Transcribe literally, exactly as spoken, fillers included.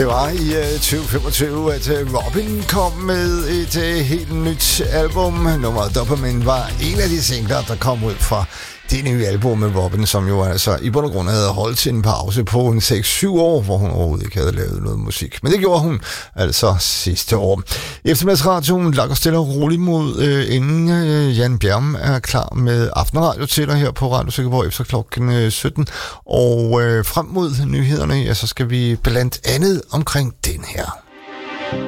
Det var i uh, tyve femogtyve, at uh, Robin kom med et uh, helt nyt album. Nummeret Dopamine var en af de singler, der kom ud fra det nye album med Robin, som jo altså i bund og grund havde holdt sin pause på en seks syv år, hvor hun overhovedet ikke havde lavet noget musik. Men det gjorde hun altså sidste år. Eftermiddagsradioen lakker stille og roligt mod, øh, inden øh, Jan Bjerm er klar med aftenradio til dig her på Radio Silkeborg efter klokken sytten. Og øh, frem mod nyhederne, ja, så skal vi blandt andet omkring den her.